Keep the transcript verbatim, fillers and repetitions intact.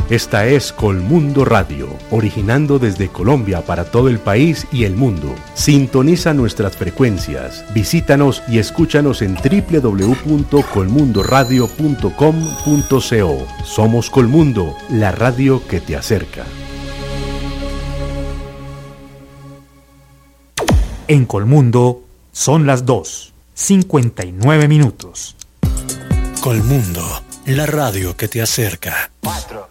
Esta es Colmundo Radio, originando desde Colombia para todo el país y el mundo. Sintoniza nuestras frecuencias, visítanos y escúchanos en doble u doble u doble u punto colmundo radio punto com punto co. Somos Colmundo, la radio que te acerca. En Colmundo son las dos, cincuenta y nueve minutos. Colmundo, la radio que te acerca. Cuatro.